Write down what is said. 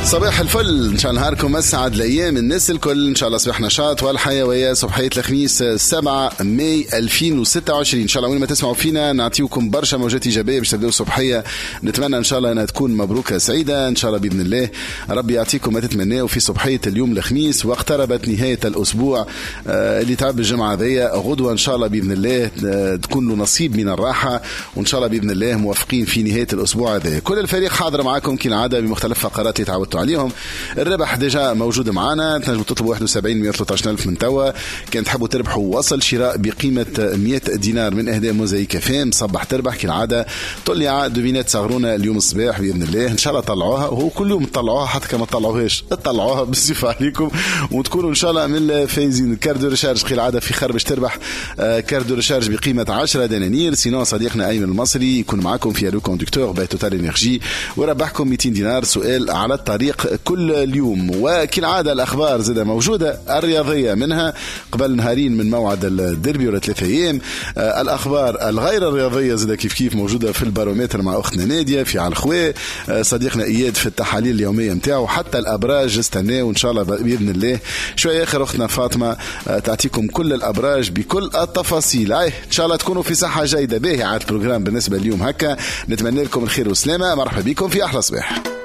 صباح الفل، ان شاء الله نهاركم اسعد الايام الناس الكل. ان شاء الله صباح نشاط والحيويه. صباحيه الخميس 7 ماي 2026. ان شاء الله وين ما تسمعوا فينا نعطيكم برشا موجات ايجابيه باش تبداو صبحيه. نتمنى ان شاء الله انها تكون مبروكه سعيده ان شاء الله باذن الله. ربي يعطيكم ما تتمناوا في صبحيه اليوم الخميس. واقتربت نهايه الاسبوع اللي تعب الجمعه هذيا. غدوه ان شاء الله باذن الله تكون له نصيب من الراحه، وان شاء الله باذن الله موافقين في نهايه الاسبوع هذا. كل الفريق حاضر معكم كالعاده بمختلف فقرات اللي تعودتوا عليهم. الربح ديجا موجود معنا، تنجموا تطلبوا 71 113 ألف من توا. كان تحبوا تربحوا وصل شراء بقيمة 100 دينار من إهداء موزايك فام. صبح تربح كالعادة. طلع دوفينات صغرونا اليوم الصباح بإذن الله. إن شاء الله طلعوها، وهو كل يوم تطلعوها حتى كما تطلعوهاش تطلعوها بالصفة عليكم وتكونوا إن شاء الله من الفايزين. كاردو ريشارج كالعادة في خربش تربح كاردو ريشارج بقيمة 10 دنانير. سينو صديقنا أيمن المصري يكون معكم في لو كوندكتور باي توتال انرجي وربحكم 200 دينار. سؤال على الطريق كل اليوم. وكالعادة الأخبار زادة موجودة الرياضية منها قبل نهارين من موعد الديربي ولا 3 أيام. الأخبار الغير الرياضية زادة كيف موجودة في البارومتر مع أختنا نادية في علخوي. صديقنا إياد في التحاليل اليومية متاعه. حتى الأبراج استناه وإن شاء الله بإذن الله شوية آخر أختنا فاطمة تعطيكم كل الأبراج بكل التفاصيل. إن شاء الله تكونوا في صحة جيدة. باهي عاد البروجرام بالنسبة اليوم هكا. نتمنى لكم الخير والسلامة. مرحبا بكم في أحلى صباح.